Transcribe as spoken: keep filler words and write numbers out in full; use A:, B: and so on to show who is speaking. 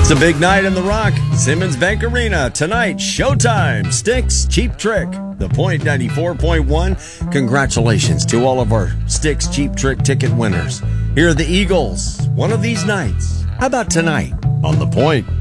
A: It's a big night in the Rock. Simmons Bank Arena. Tonight, showtime. Styx, Cheap Trick. The Point ninety-four point one. Congratulations to all of our Styx Cheap Trick ticket winners. Here are the Eagles. One of these nights. How about tonight on The Point?